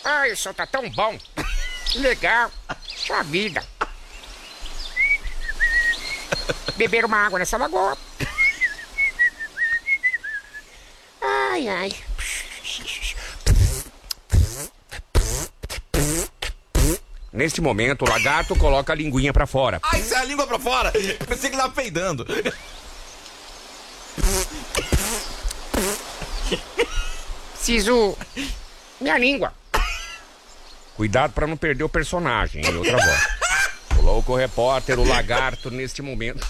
Ai, o sol tá tão bom. Legal. Puxa vida. Beber uma água nessa lagoa. Ai, ai. Neste momento, o lagarto coloca a linguinha pra fora. Ai, sai a língua pra fora. Eu pensei que ele tava peidando. Preciso... Minha língua. Cuidado pra não perder o personagem, em outra voz. O louco repórter, o lagarto, neste momento.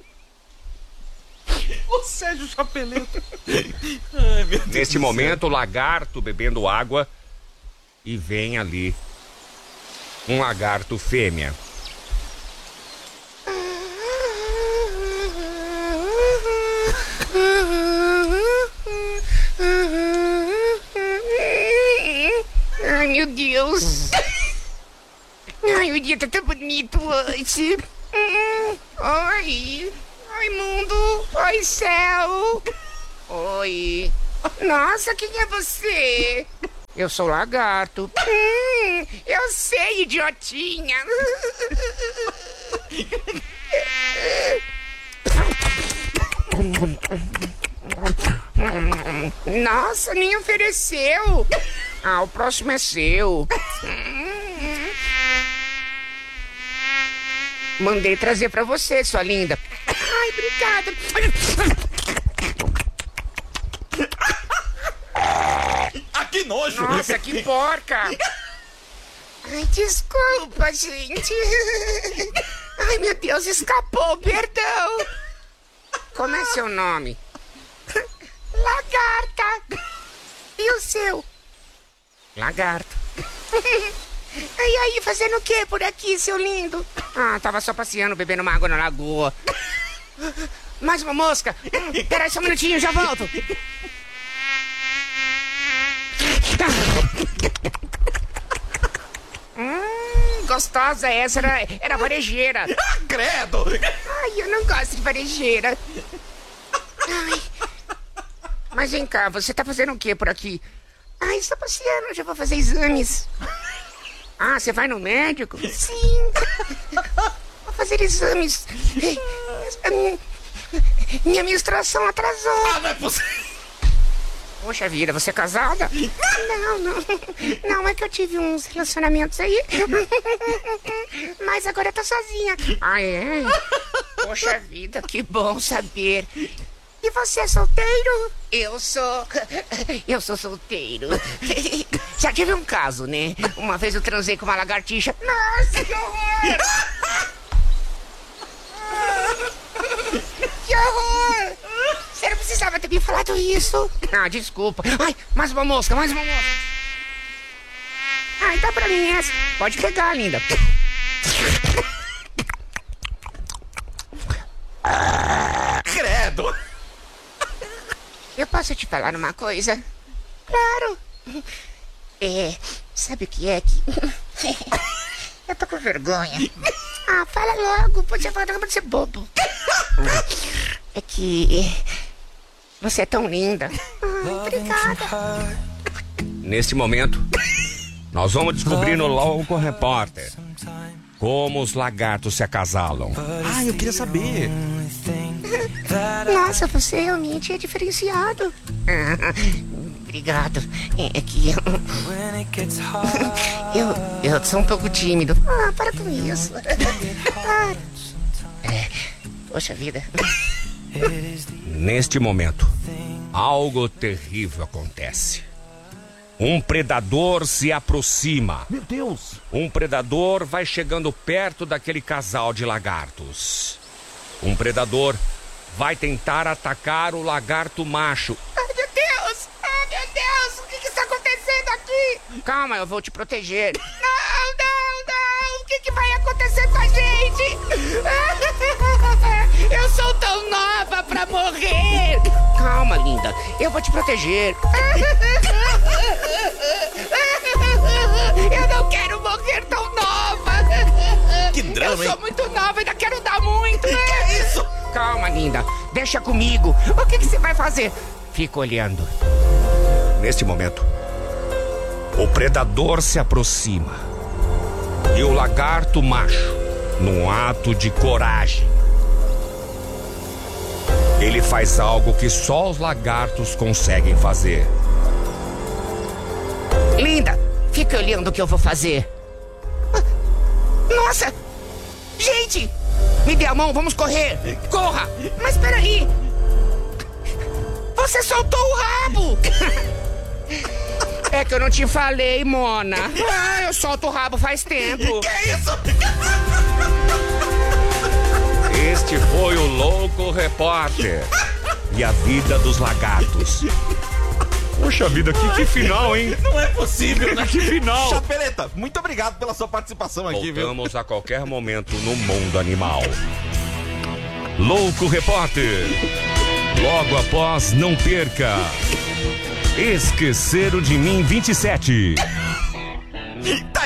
O Sérgio Chapeleto. Ai, meu Deus. Neste momento, o lagarto bebendo água e vem ali um lagarto fêmea. Ai, meu Deus. Ai, o dia tá tão bonito hoje. Oi. Oi, mundo. Oi, céu. Oi. Nossa, quem é você? Eu sou o lagarto. Eu sei, idiotinha. Nossa, nem ofereceu. Ah, o próximo é seu. Mandei trazer pra você, sua linda. Ai, obrigada. Ah, que nojo. Nossa, que porca. Ai, desculpa, gente. Ai, meu Deus, escapou, perdão. Como é seu nome? Lagarta. E o seu? Lagarto. E aí, fazendo o que por aqui, seu lindo? Ah, tava só passeando, bebendo uma água na lagoa. Mais uma mosca. Peraí só um minutinho, já volto. Gostosa essa, era varejeira. Credo. Ai, eu não gosto de varejeira. Ai. Mas vem cá, você tá fazendo o que por aqui? Ai, estou passeando, já vou fazer exames. Ah, você vai no médico? Sim. Vou fazer exames. Minha menstruação atrasou. Ah, não é possível. Poxa vida, você é casada? Não, é que eu tive uns relacionamentos aí. Mas agora eu tô sozinha. Ah, é? Poxa vida, que bom saber. E você é solteiro? Eu sou solteiro. Já tive um caso, né? Uma vez eu transei com uma lagartixa. Nossa, que horror! Que horror! Você não precisava ter me falado isso. Ah, desculpa. Ai, mais uma mosca. Ai, dá pra mim essa. Pode pegar, linda. Credo. Eu posso te falar uma coisa? Claro. Sabe o que é que... Eu tô com vergonha. Ah, fala logo. Pode ser bobo. É que... Você é tão linda. Obrigada. Neste momento, nós vamos descobrir no Louco Repórter como os lagartos se acasalam. Ah, eu queria saber. Nossa, você realmente é diferenciado. Obrigado. É que eu sou um pouco tímido. Ah, para com isso. Para. Poxa vida. Neste momento, algo terrível acontece. Um predador se aproxima. Meu Deus. Um predador vai chegando perto daquele casal de lagartos. Um predador vai tentar atacar o lagarto macho. Ai, meu Deus! Ai, meu Deus! O que está acontecendo aqui? Calma, eu vou te proteger. Não! O que vai acontecer com a gente? Eu sou tão nova pra morrer! Calma, linda. Eu vou te proteger. Eu não quero morrer tão nova. Que drama, Eu sou hein? muito nova, ainda quero dar muito. Que é isso? Calma, linda. Deixa comigo. O que você vai fazer? Fica olhando. Neste momento, O predador se aproxima e o lagarto macho, num ato de coragem, ele faz algo que só os lagartos conseguem fazer. Linda, fica olhando o que eu vou fazer. Nossa! Gente! Me dê a mão, vamos correr! Corra! Mas peraí! Você soltou o rabo! É que eu não te falei, Mona. Ah, eu solto o rabo faz tempo. Que isso? Este foi o Louco Repórter e a vida dos lagartos. Poxa vida, que final, hein? Não é possível, né? Que final! Chapeleta, muito obrigado pela sua participação aqui, viu? Voltamos a qualquer momento no mundo animal. Louco Repórter. Logo após, não perca. Esqueceram de Mim 27.